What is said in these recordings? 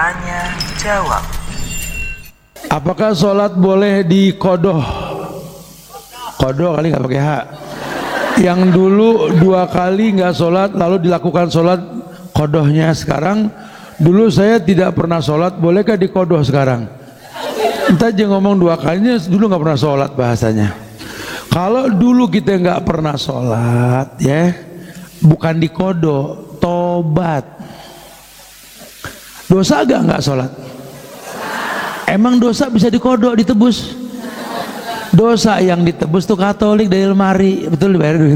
Tanya jawab. Apakah sholat boleh dikodoh? Kodoh kali nggak pakai hak. Yang dulu 2 kali nggak sholat lalu dilakukan sholat kodohnya sekarang. Dulu saya tidak pernah sholat, bolehkah dikodoh sekarang? Entah aja ngomong 2 kalinya, dulu nggak pernah sholat bahasanya. Kalau dulu kita nggak pernah sholat, ya bukan dikodoh, tobat. Dosa agak nggak sholat? Emang dosa bisa dikodok, ditebus? Dosa yang ditebus tuh Katolik dari lemari, betul, dibayar duit.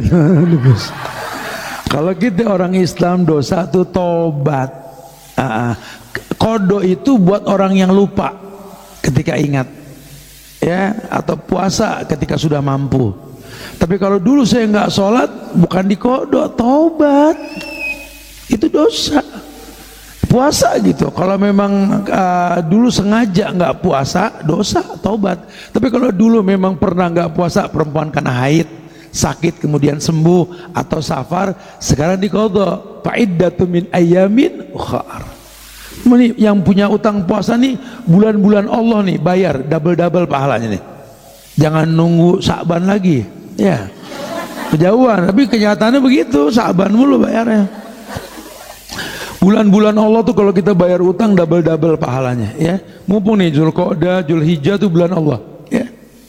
Kalau kita orang Islam dosa tuh tobat. Kodok itu buat orang yang lupa ketika ingat, ya, atau puasa ketika sudah mampu. Tapi kalau dulu saya nggak sholat, bukan dikodok, tobat. Itu dosa. Puasa gitu, kalau memang dulu sengaja nggak puasa, dosa, taubat. Tapi kalau dulu memang pernah nggak puasa, perempuan karena haid, sakit kemudian sembuh, atau safar, sekarang diqadha, fa'iddatu min ayyamin ukhar. Yang punya utang puasa nih, bulan-bulan Allah nih, bayar double-double pahalanya nih. Jangan nunggu Sa'ban lagi, ya kejauhan. Tapi kenyataannya begitu, Sa'ban mulu bayarnya. Bulan-bulan Allah tuh kalau kita bayar utang double-double pahalanya, ya. Mumpung nih Zulqa'dah, Zulhijjah tuh bulan Allah.